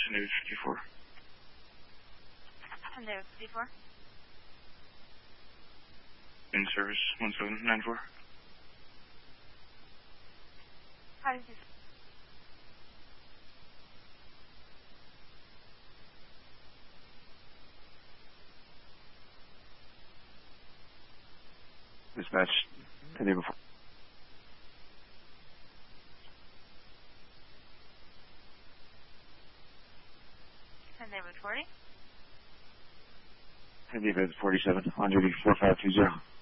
David 54. David 54. In service 1794. How did you... Dispatch, David 4. David 40. David 47, on duty 4520.